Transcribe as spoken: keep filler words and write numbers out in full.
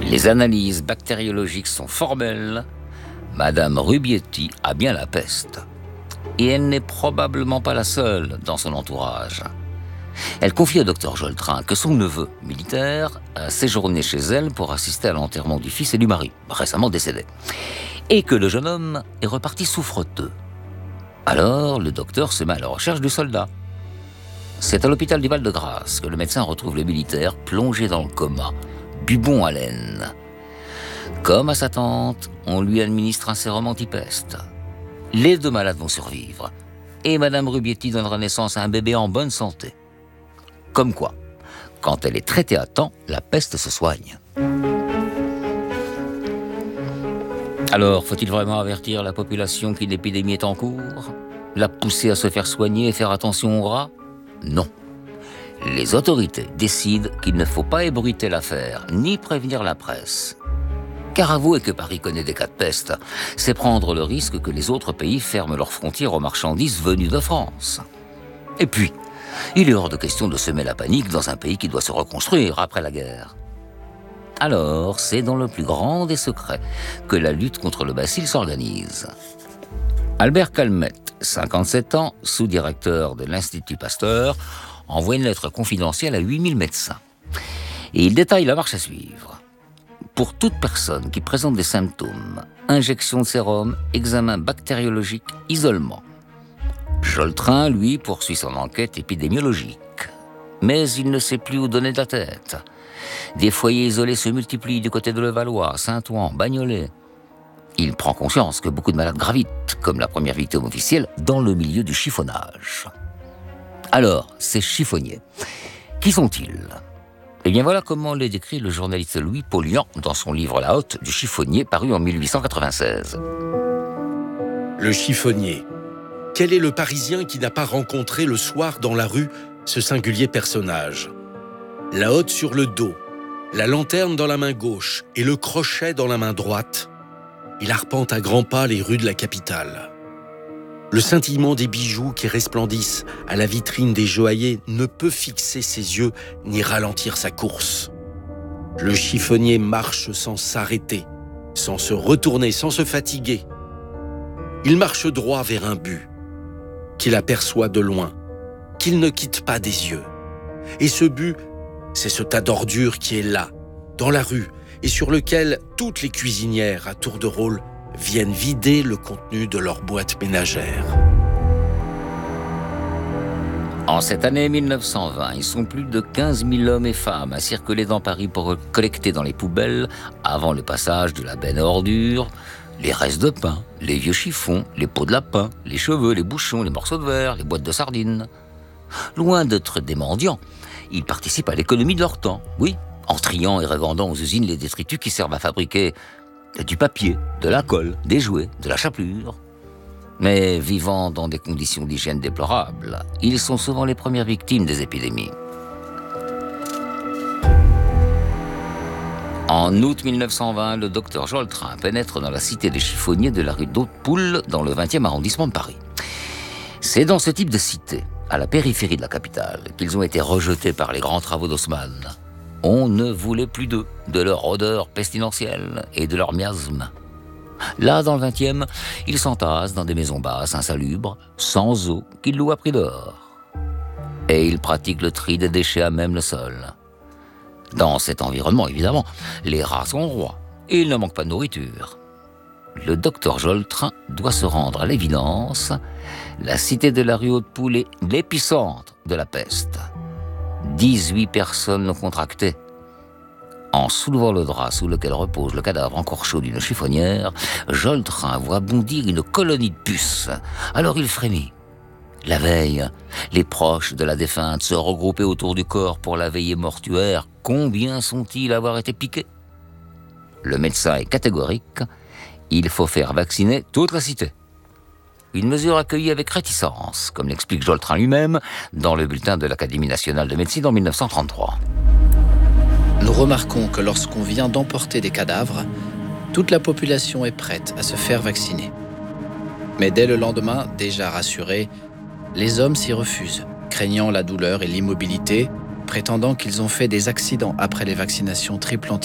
Les analyses bactériologiques sont formelles. Madame Rubietti a bien la peste. Et elle n'est probablement pas la seule dans son entourage. Elle confie au docteur Joltrin que son neveu, militaire, a séjourné chez elle pour assister à l'enterrement du fils et du mari, récemment décédé, et que le jeune homme est reparti souffreteux. Alors, le docteur se met à la recherche du soldat. C'est à l'hôpital du Val-de-Grâce que le médecin retrouve le militaire plongé dans le coma, bubon à laine. Comme à sa tante, on lui administre un sérum anti-peste. Les deux malades vont survivre, et Madame Rubietti donnera naissance à un bébé en bonne santé. Comme quoi, quand elle est traitée à temps, la peste se soigne. Alors, faut-il vraiment avertir la population qu'une épidémie est en cours? La pousser à se faire soigner et faire attention aux rats? Non. Les autorités décident qu'il ne faut pas ébruiter l'affaire, ni prévenir la presse. Car avouer que Paris connaît des cas de peste, c'est prendre le risque que les autres pays ferment leurs frontières aux marchandises venues de France. Et puis, il est hors de question de semer la panique dans un pays qui doit se reconstruire après la guerre. Alors, c'est dans le plus grand des secrets que la lutte contre le bacille s'organise. Albert Calmette, cinquante-sept ans, sous-directeur de l'Institut Pasteur, envoie une lettre confidentielle à huit mille médecins. Et il détaille la marche à suivre. Pour toute personne qui présente des symptômes, injection de sérum, examen bactériologique, isolement. Joltrin, lui, poursuit son enquête épidémiologique. Mais il ne sait plus où donner de la tête. Des foyers isolés se multiplient du côté de Levallois, Saint-Ouen, Bagnolet. Il prend conscience que beaucoup de malades gravitent, comme la première victime officielle, dans le milieu du chiffonnage. Alors, ces chiffonniers, qui sont-ils ? Eh bien voilà comment les décrit le journaliste Louis Pollian dans son livre La Hotte du chiffonnier, paru en mille huit cent quatre-vingt-seize. Le chiffonnier. Quel est le Parisien qui n'a pas rencontré le soir dans la rue ce singulier personnage? La hotte sur le dos, la lanterne dans la main gauche et le crochet dans la main droite, il arpente à grands pas les rues de la capitale. Le scintillement des bijoux qui resplendissent à la vitrine des joailliers ne peut fixer ses yeux ni ralentir sa course. Le chiffonnier marche sans s'arrêter, sans se retourner, sans se fatiguer. Il marche droit vers un but qu'il aperçoit de loin, qu'il ne quitte pas des yeux. Et ce but, c'est ce tas d'ordures qui est là, dans la rue, et sur lequel toutes les cuisinières à tour de rôle viennent vider le contenu de leur boîte ménagère. En cette année mille neuf cent vingt, ils sont plus de quinze mille hommes et femmes à circuler dans Paris pour collecter dans les poubelles, avant le passage de la benne à ordures, les restes de pain, les vieux chiffons, les pots de lapin, les cheveux, les bouchons, les morceaux de verre, les boîtes de sardines. Loin d'être des mendiants, ils participent à l'économie de leur temps, oui, en triant et revendant aux usines les détritus qui servent à fabriquer du papier, de la colle, des jouets, de la chapelure. Mais vivant dans des conditions d'hygiène déplorables, ils sont souvent les premières victimes des épidémies. En août mille neuf cent vingt, le docteur Joltrin pénètre dans la cité des chiffonniers de la rue d'Haute-Poule, dans le vingtième arrondissement de Paris. C'est dans ce type de cité, à la périphérie de la capitale, qu'ils ont été rejetés par les grands travaux d'Haussmann. On ne voulait plus d'eux, de leur odeur pestilentielle et de leur miasme. Là, dans le vingtième, ils s'entassent dans des maisons basses, insalubres, sans eau, qu'ils louent à prix d'or. Et ils pratiquent le tri des déchets à même le sol. Dans cet environnement, évidemment, les rats sont rois et il ne manque pas de nourriture. Le docteur Joltrin doit se rendre à l'évidence. La cité de la rue Haute-Poule est l'épicentre de la peste. dix-huit personnes l'ont contracté. En soulevant le drap sous lequel repose le cadavre encore chaud d'une chiffonnière, Joltrin voit bondir une colonie de puces. Alors il frémit. La veille, les proches de la défunte se regroupaient autour du corps pour la veillée mortuaire. Combien sont-ils à avoir été piqués? Le médecin est catégorique. Il faut faire vacciner toute la cité. Une mesure accueillie avec réticence, comme l'explique Joltrin lui-même dans le bulletin de l'Académie nationale de médecine en mille neuf cent trente-trois. Nous remarquons que lorsqu'on vient d'emporter des cadavres, toute la population est prête à se faire vacciner. Mais dès le lendemain, déjà rassurés, les hommes s'y refusent, craignant la douleur et l'immobilité, prétendant qu'ils ont fait des accidents après les vaccinations triple anti